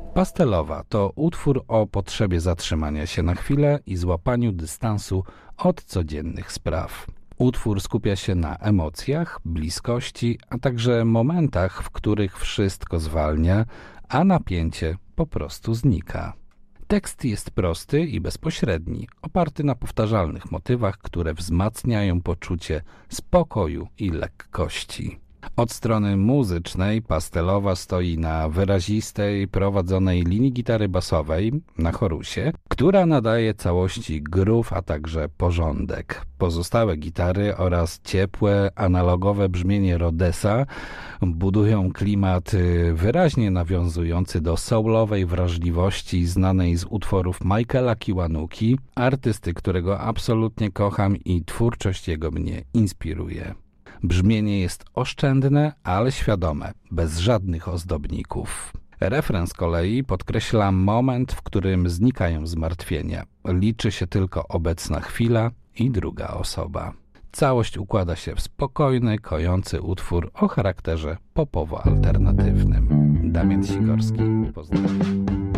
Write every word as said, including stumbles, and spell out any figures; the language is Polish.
Pastelowa to utwór o potrzebie zatrzymania się na chwilę i złapaniu dystansu od codziennych spraw. Utwór skupia się na emocjach, bliskości, a także momentach, w których wszystko zwalnia, a napięcie po prostu znika. Tekst jest prosty i bezpośredni, oparty na powtarzalnych motywach, które wzmacniają poczucie spokoju i lekkości. Od strony muzycznej Pastelowa stoi na wyrazistej, prowadzonej linii gitary basowej na chorusie, która nadaje całości groove, a także porządek. Pozostałe gitary oraz ciepłe, analogowe brzmienie Rhodesa budują klimat wyraźnie nawiązujący do soulowej wrażliwości znanej z utworów Michaela Kiwanuki, artysty, którego absolutnie kocham i twórczość jego mnie inspiruje. Brzmienie jest oszczędne, ale świadome, bez żadnych ozdobników. Refren z kolei podkreśla moment, w którym znikają zmartwienia. Liczy się tylko obecna chwila i druga osoba. Całość układa się w spokojny, kojący utwór o charakterze popowo-alternatywnym. Damian Sikorski, pozdrawiam.